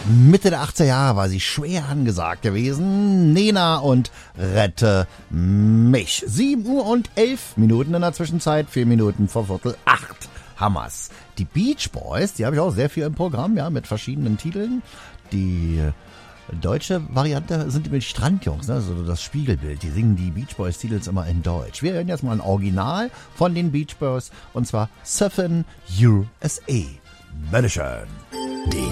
Mitte der 80er Jahre war sie schwer angesagt gewesen. Nena und Rette mich. 7:11 in der Zwischenzeit, 4 Minuten vor 7:45. Hammers. Die Beach Boys, die habe ich auch sehr viel im Programm, ja, mit verschiedenen Titeln. Die deutsche Variante sind die Strandjungs, ne? Also das Spiegelbild. Die singen die Beach Boys Titels immer in Deutsch. Wir hören jetzt mal ein Original von den Beach Boys und zwar Surfin' USA. Bitteschön.